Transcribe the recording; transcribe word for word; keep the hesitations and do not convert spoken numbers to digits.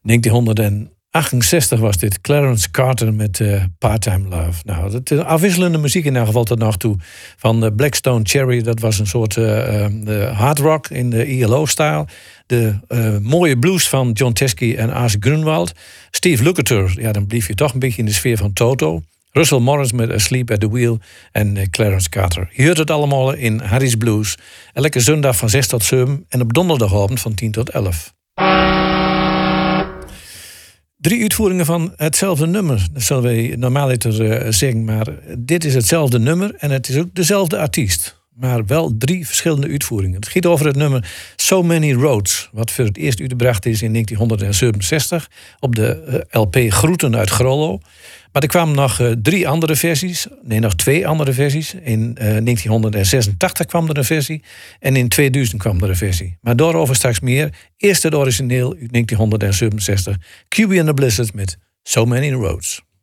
negentienhonderdachtenzestig was dit Clarence Carter met uh, Part-Time Love. Nou, dat is afwisselende muziek in ieder geval tot nog toe. Van uh, Blackstone Cherry, dat was een soort uh, uh, hard rock in de I L O-stijl. De uh, mooie blues van John Teskey en Ars Grunwald. Steve Lukather, ja, dan blief je toch een beetje in de sfeer van Toto. Russell Morris met Asleep at the Wheel en uh, Clarence Carter. Je hoort het allemaal in Harry's Blues. Elke zondag van zes tot zeven en op donderdagavond van tien tot elf. Drie uitvoeringen van hetzelfde nummer. Dat zullen we normaal uh, zeggen, maar dit is hetzelfde nummer en het is ook dezelfde artiest. Maar wel drie verschillende uitvoeringen. Het gaat over het nummer So Many Roads, wat voor het eerst uitgebracht is in negentienhonderdzevenenzestig op de L P Groeten uit Grollo. Maar er kwamen nog uh, drie andere versies, nee, nog twee andere versies. In uh, negentienhonderdzesentachtig kwam er een versie en in tweeduizend kwam er een versie. Maar daarover straks meer. Eerst het origineel uit negentienhonderdzesentachtig, Q B and the Blizzard met So Many Roads.